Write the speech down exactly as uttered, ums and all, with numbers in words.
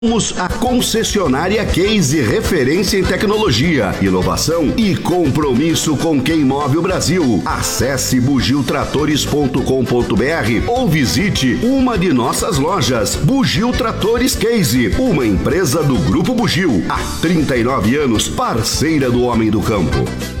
Somos a concessionária Case, referência em tecnologia, inovação e compromisso com quem move o Brasil. Acesse bugio tratores ponto com ponto br ou visite uma de nossas lojas. Bugio Tratores Case, uma empresa do Grupo Bugio, há trinta e nove anos, parceira do homem do campo.